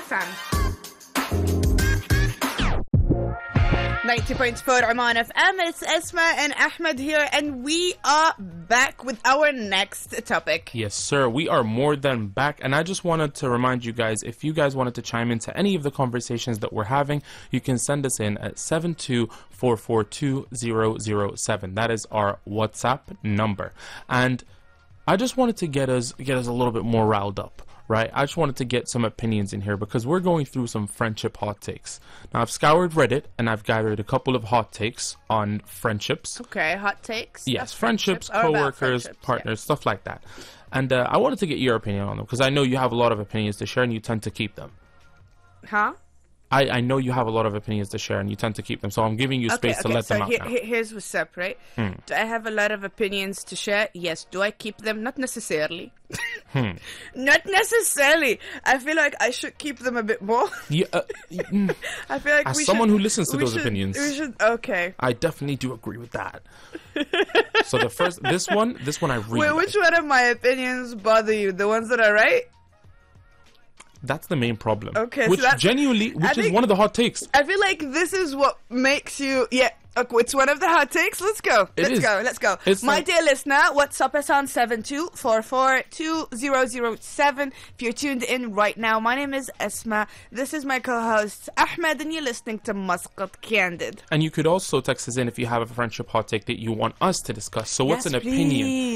FM. 90.4 Oman FM. It's Esma and Ahmed here, and we are back with our next topic. Yes, sir. We are more than back, and I just wanted to remind you guys, if you guys wanted to chime into any of the conversations that we're having, you can send us in at 72442007. That is our WhatsApp number. And I just wanted to get us a little bit more riled up. Right, I just wanted to get some opinions in here because we're going through some friendship hot takes. Now, I've scoured Reddit and I've gathered a couple of hot takes on friendships. Okay, hot takes? Yes, friendships, co-workers, partners, stuff like that. And I wanted to get your opinion on them because I know you have a lot of opinions to share and you tend to keep them. Huh? I know you have a lot of opinions to share and you tend to keep them, so I'm giving you space to let them out now. Here's what's up, right? Do I have a lot of opinions to share? Yes. Do I keep them? Not necessarily. Not necessarily. I feel like I should keep them a bit more. Yeah, I feel like as someone who listens to those opinions, we should. Okay. I definitely do agree with that. So this one I really. Wait, which one of my opinions bother you? The ones that are right? That's the main problem. Okay, which so is one of the hot takes. I feel like this is what makes you. Yeah. Okay, it's one of the hot takes. Let's go. Let's go. My dear listener, WhatsApp us on 72442007. If you're tuned in right now, my name is Esma. This is my co-host Ahmed, and you're listening to Muscat Candid. And you could also text us in if you have a friendship hot take that you want us to discuss. So what's an opinion?